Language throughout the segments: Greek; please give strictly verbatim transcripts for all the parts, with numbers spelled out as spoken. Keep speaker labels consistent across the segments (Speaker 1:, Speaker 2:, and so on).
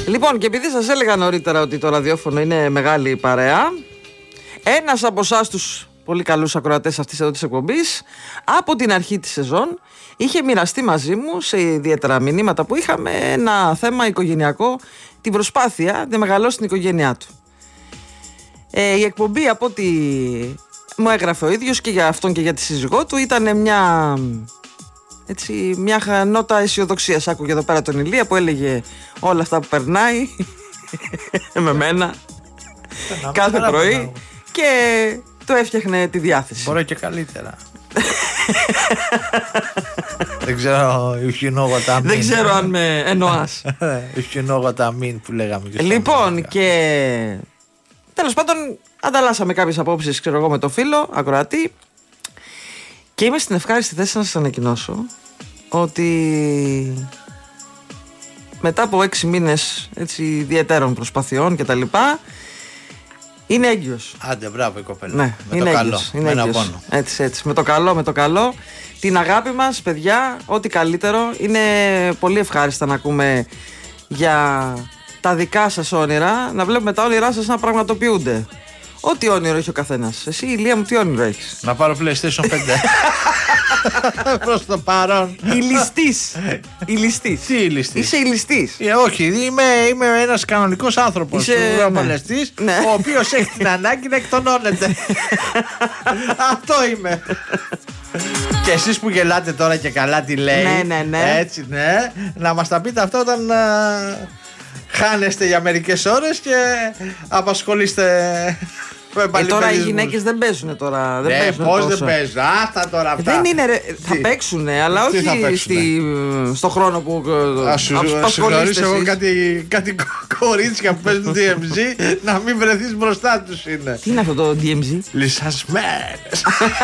Speaker 1: Λοιπόν, και επειδή σας έλεγα νωρίτερα ότι το ραδιόφωνο είναι μεγάλη παρέα, ένας από εσάς τους πολύ καλούς ακροατές αυτής εδώ της εκπομπής, από την αρχή της σεζόν, είχε μοιραστεί μαζί μου σε ιδιαίτερα μηνύματα που είχαμε ένα θέμα οικογενειακό, την προσπάθεια να μεγαλώσει την οικογένειά του. Ε, η εκπομπή, από ό,τι μου έγραφε ο ίδιος και για αυτόν και για τη σύζυγό του, ήταν μια, έτσι, μια νότα αισιοδοξίας. Άκουγε εδώ πέρα τον Ηλία που έλεγε όλα αυτά που περνάει με μένα κάθε πρωί και το έφτιαχνε τη διάθεση.
Speaker 2: Μπορώ και καλύτερα. Δεν ξέρω,
Speaker 1: δεν ξέρω αν με εννοάς.
Speaker 2: Ιουχινόγοταμίν που λέγαμε.
Speaker 1: Λοιπόν, και τέλος πάντων ανταλλάσσαμε κάποιες απόψεις, ξέρω εγώ, με το φίλο ακροατή, και είμαι στην ευχάριστη θέση να σας ανακοινώσω ότι μετά από έξι μήνες έτσι ιδιαίτερων προσπαθειών και τα λοιπά, είναι έγκυος.
Speaker 2: Άντε, μπράβο η κοπέλα.
Speaker 1: Ναι,
Speaker 2: με
Speaker 1: είναι
Speaker 2: το
Speaker 1: έγκυος,
Speaker 2: καλό.
Speaker 1: Είναι
Speaker 2: με
Speaker 1: έγκυος. Έτσι, έτσι. Με το καλό, με το καλό. Την αγάπη μας, παιδιά, ό,τι καλύτερο. Είναι πολύ ευχάριστα να ακούμε για τα δικά σας όνειρα, να βλέπουμε τα όνειρά σας να πραγματοποιούνται. Ό,τι όνειρο έχει ο καθένας. Εσύ, Ηλία μου, τι όνειρο έχεις?
Speaker 2: Να πάρω PlayStation πέντε. Προς το παρόν.
Speaker 1: Η ληστής. Η ληστής.
Speaker 2: Τι η ληστής?
Speaker 1: Είσαι η ληστής.
Speaker 2: Ε, όχι, είμαι, είμαι ένας κανονικός άνθρωπος.
Speaker 1: Είσαι
Speaker 2: Ουρανοπαλαιστής, ναι. Ο οποίος έχει την ανάγκη να εκτονώνεται. Αυτό είμαι. Και εσείς που γελάτε τώρα και καλά τι λέει.
Speaker 1: Ναι, ναι, ναι.
Speaker 2: Έτσι, ναι. Να μας τα πείτε αυτό όταν α, χάνεστε για μερικές ώρες και απασχολείστε.
Speaker 1: Ε, τώρα οι γυναίκες δεν παίζουν τώρα. Δεν
Speaker 2: ναι,
Speaker 1: παίζουν
Speaker 2: πώς
Speaker 1: τόσο.
Speaker 2: δεν παίζουν? Άστα τώρα αυτά.
Speaker 1: Δεν είναι, ρε, θα παίξουν, αλλά
Speaker 2: τι
Speaker 1: όχι στη, στο χρόνο που
Speaker 2: ασχολείστε. Σου γνωρίζω εγώ κάτι, κάτι κορίτσια που παίζουν ντι εμ ζι να μην βρεθείς μπροστά τους είναι.
Speaker 1: Τι είναι αυτό το ντι εμ ζι?
Speaker 2: Λυσασμένες.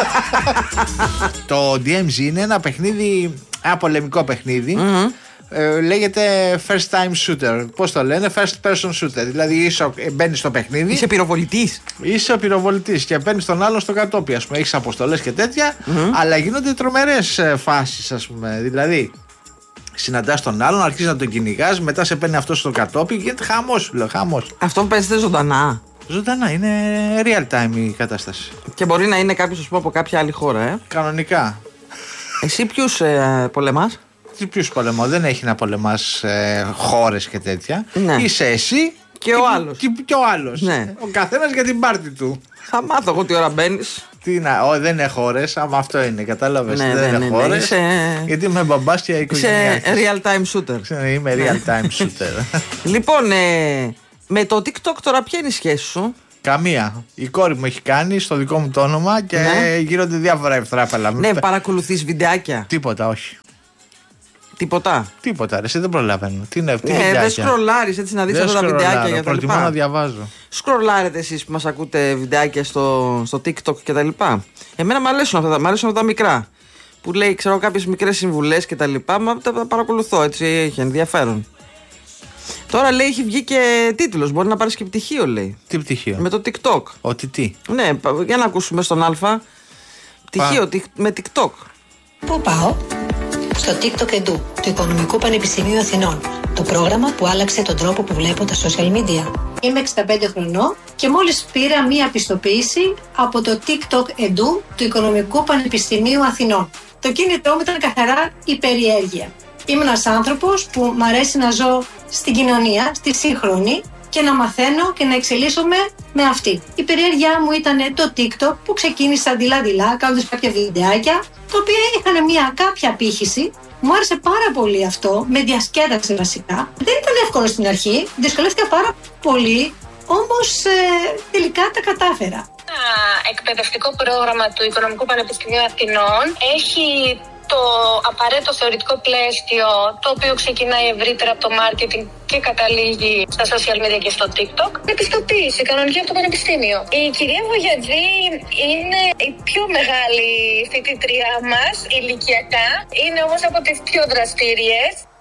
Speaker 2: Το ντι εμ ζι είναι ένα παιχνίδι, ένα πολεμικό παιχνίδι. Mm-hmm. Ε, λέγεται first time shooter. Πώς το λένε? First person shooter. Δηλαδή είσαι, μπαίνεις στο παιχνίδι.
Speaker 1: Είσαι πυροβολητής.
Speaker 2: Είσαι ο πυροβολητής και παίρνεις τον άλλον στο κατόπι. Ας πούμε, έχεις αποστολές και τέτοια. Mm-hmm. Αλλά γίνονται τρομερές ε, φάσεις, ας πούμε. Δηλαδή, συναντάς τον άλλον, αρχίζεις να τον κυνηγάς, μετά σε παίρνει αυτό στο κατόπι. Γίνεται χαμός, λέω, χαμός.
Speaker 1: Αυτό παίζεται ζωντανά.
Speaker 2: Ζωντανά, είναι real time η κατάσταση.
Speaker 1: Και μπορεί να είναι κάποιος, ας πούμε, από κάποια άλλη χώρα, ε.
Speaker 2: Κανονικά.
Speaker 1: Εσύ ποιους ε, πολεμάς?
Speaker 2: Τι ποιους πολεμώ, δεν έχει να πολεμάς ε, χώρες και τέτοια.
Speaker 1: Ναι.
Speaker 2: Είσαι εσύ
Speaker 1: και,
Speaker 2: και
Speaker 1: ο άλλος.
Speaker 2: Και, και ο άλλος.
Speaker 1: Ναι.
Speaker 2: Ο καθένας για την πάρτη του.
Speaker 1: Θα μάθω εγώ τι ώρα μπαίνεις.
Speaker 2: Τι να, ό, δεν είναι χώρες, άμα αυτό είναι, κατάλαβες.
Speaker 1: Ναι,
Speaker 2: δεν
Speaker 1: ναι,
Speaker 2: είναι
Speaker 1: ναι,
Speaker 2: χώρες.
Speaker 1: ναι, είσαι...
Speaker 2: Γιατί είμαι μπαμπάς και οικογένειά.
Speaker 1: Είσαι real time shooter.
Speaker 2: Είμαι real time shooter.
Speaker 1: Λοιπόν, ε, με το TikTok τώρα ποια είναι η σχέση σου?
Speaker 2: Καμία. Η κόρη μου έχει κάνει στο δικό μου το όνομα και ναι. Γίνονται διάφορα ευτράπελα.
Speaker 1: Ναι, παρακολουθείς βιντεάκια?
Speaker 2: Τίποτα, όχι.
Speaker 1: Τίποτα.
Speaker 2: Τίποτα, ρε, εσύ δεν προλαβαίνω. Τι είναι, τι
Speaker 1: ναι, δεν σκρολάρεις έτσι να δεις αυτά τα βιντεάκια για τα
Speaker 2: προτιμώ
Speaker 1: λοιπά.
Speaker 2: να διαβάζω.
Speaker 1: Σκρολάρετε εσείς που μας ακούτε βιντεάκια στο, στο TikTok και τα λοιπά. Εμένα μου αρέσουν αυτά, μ' αρέσουν αυτά τα μικρά. Που λέει, ξέρω, κάποιες μικρές συμβουλές και τα λοιπά. Μα τα, τα παρακολουθώ, έτσι, έχει ενδιαφέρον. Τώρα λέει έχει βγει και τίτλος. Μπορεί να πάρεις και πτυχίο, λέει.
Speaker 2: Τι πτυχίο?
Speaker 1: Με το TikTok.
Speaker 2: Ότι τι?
Speaker 1: Ναι, για να ακούσουμε στον Α. Πτυχίο Πα... με TikTok.
Speaker 3: Πού πάω? Στο TikTok Edu του Οικονομικού Πανεπιστημίου Αθηνών. Το πρόγραμμα που άλλαξε τον τρόπο που βλέπω τα social media. Είμαι εξήντα πέντε χρονών και μόλις πήρα μία πιστοποίηση από το TikTok Edu του Οικονομικού Πανεπιστημίου Αθηνών. Το κίνητρό μου ήταν καθαρά η περιέργεια. Είμαι ένας άνθρωπος που μ' αρέσει να ζω στην κοινωνία, στη σύγχρονη, και να μαθαίνω και να εξελίσσομαι με αυτή. Η περιέργειά μου ήταν το TikTok που ξεκίνησα δειλά-δειλά κάνοντας κάποια βιντεάκια, τα οποία είχαν μια κάποια απήχηση. Μου άρεσε πάρα πολύ αυτό, με διασκέδασε βασικά. Δεν ήταν εύκολο στην αρχή, δυσκολεύτηκα πάρα πολύ, όμως ε, τελικά τα κατάφερα.
Speaker 4: Το εκπαιδευτικό πρόγραμμα του Οικονομικού Πανεπιστημίου Αθηνών έχει το απαραίτητο θεωρητικό πλαίσιο, το οποίο ξεκινάει ευρύτερα από το marketing και καταλήγει στα social media και στο TikTok. Επιστοποίηση κανονική από το Πανεπιστήμιο. Η κυρία Βογιατζή είναι η πιο μεγάλη φοιτήτριά μας ηλικιακά, είναι όμως από τις πιο δραστήριες.